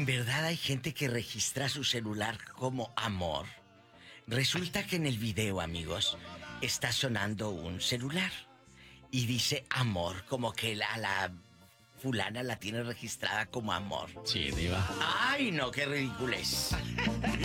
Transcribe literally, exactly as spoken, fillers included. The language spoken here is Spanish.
verdad hay gente que registra su celular como amor. Resulta que en el video, amigos, está sonando un celular y dice amor, como que la, la fulana la tiene registrada como amor. Sí, diva. Ay, no, qué ridiculez.